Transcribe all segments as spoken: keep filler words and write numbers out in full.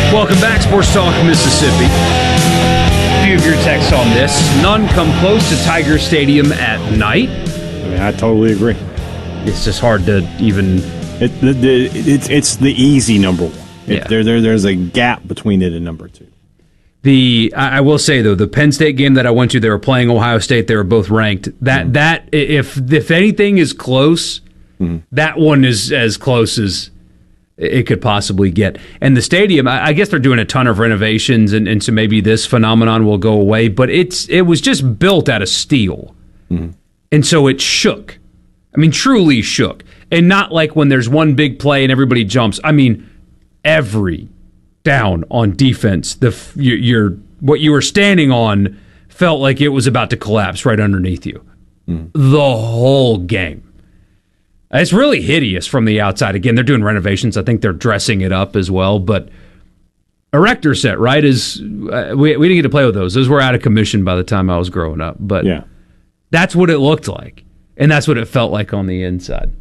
Welcome back, Sports Talk Mississippi. A few of your texts on this. None come close to Tiger Stadium at night. I mean, I totally agree. It's just hard to even... It, the, the, it's it's the easy number one. It, Yeah. there, there, there's a gap between it and number two. The I I will say, though, the Penn State game that I went to, they were playing Ohio State. They were both ranked. That mm-hmm. that if if anything is close, mm-hmm. that one is as close as it could possibly get. And the stadium, I, I guess they're doing a ton of renovations, and, and so maybe this phenomenon will go away. But it's it was just built out of steel, mm-hmm. and so it shook. I mean, truly shook, and not like when there's one big play and everybody jumps. I mean, every down on defense, the your, your what you were standing on felt like it was about to collapse right underneath you. Mm. The whole game. It's really hideous from the outside. Again, they're doing renovations. I think they're dressing it up as well. But erector set, right, is uh, we we didn't get to play with those. Those were out of commission by the time I was growing up. But yeah. That's what it looked like, and that's what it felt like on the inside.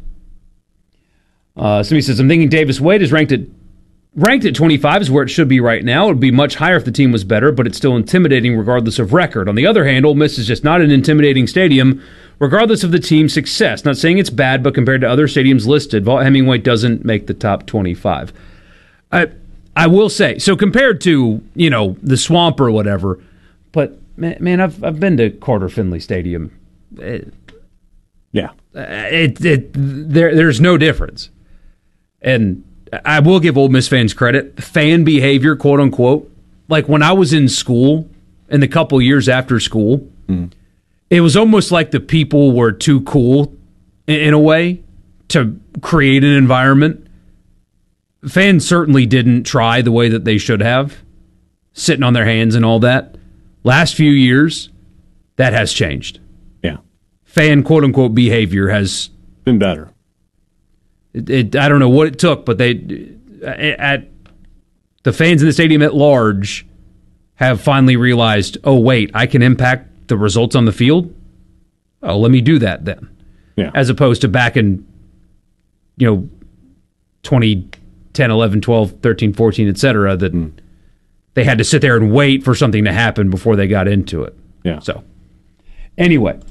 Uh, somebody says, I'm thinking Davis Wade is ranked at Ranked at twenty-five is where it should be right now. It would be much higher if the team was better, but it's still intimidating regardless of record. On the other hand, Ole Miss is just not an intimidating stadium regardless of the team's success. Not saying it's bad, but compared to other stadiums listed, Vaught Hemingway doesn't make the top twenty-five. I I will say, so compared to, you know, the Swamp or whatever, but man, man I've I've been to Carter Finley Stadium. It, yeah. It, it there there's no difference. And I will give Ole Miss fans credit. Fan behavior, quote unquote, like when I was in school and the couple years after school, mm. it was almost like the people were too cool in, in a way to create an environment. Fans certainly didn't try the way that they should have, sitting on their hands and all that. Last few years, that has changed. Yeah. Fan, quote unquote, behavior has been better. It, it, I don't know what it took, but they at the fans in the stadium at large have finally realized, oh, wait, I can impact the results on the field? Oh, let me do that then. Yeah. As opposed to back in, you know, twenty ten, eleven, twelve, thirteen, fourteen, et cetera, that mm. they had to sit there and wait for something to happen before they got into it. Yeah. So, anyway.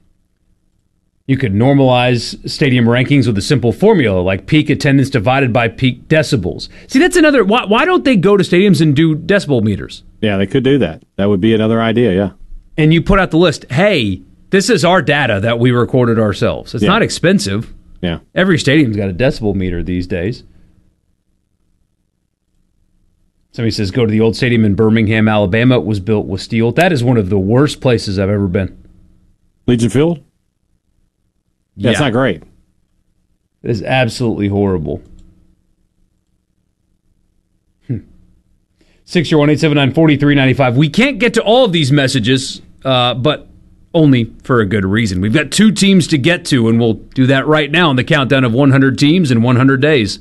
You could normalize stadium rankings with a simple formula like peak attendance divided by peak decibels. See, that's another... Why, why don't they go to stadiums and do decibel meters? Yeah, they could do that. That would be another idea, yeah. And you put out the list, hey, this is our data that we recorded ourselves. It's yeah. not expensive. Yeah. Every stadium's got a decibel meter these days. Somebody says, go to the old stadium in Birmingham, Alabama. It was built with steel. That is one of the worst places I've ever been. Legion Field? Yeah, it's not great. It is absolutely horrible. Hmm. six zero one eight seven nine four three nine five. We can't get to all of these messages, uh, but only for a good reason. We've got two teams to get to, and we'll do that right now on the countdown of one hundred teams in one hundred days.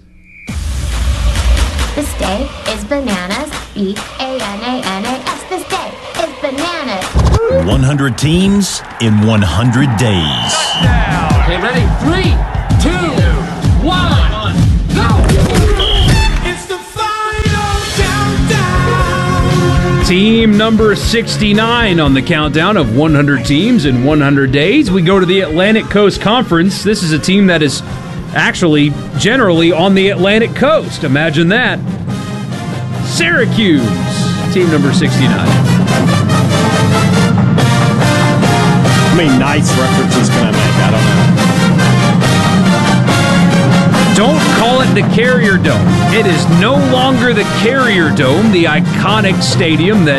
This day is bananas. B A N A N A S. This day is bananas. one hundred teams in one hundred days. Touchdown. Okay, ready? Three, two, one, go! It's the final countdown. Team number sixty-nine on the countdown of one hundred teams in one hundred days. We go to the Atlantic Coast Conference. This is a team that is actually generally on the Atlantic Coast. Imagine that. Syracuse, team number sixty-nine. How many nice references can I make? I don't know. Don't call it the Carrier Dome. It is no longer the Carrier Dome, the iconic stadium that